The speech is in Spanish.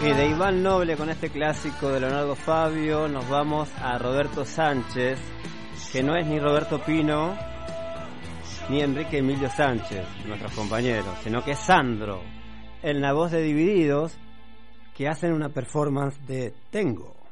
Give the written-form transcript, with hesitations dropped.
Y de Iván Noble con este clásico de Leonardo Fabio nos vamos a Roberto Sánchez, que no es ni Roberto Pino ni Enrique Emilio Sánchez, nuestros compañeros, sino que es Sandro, en la voz de Divididos, que hacen una performance de Tengo.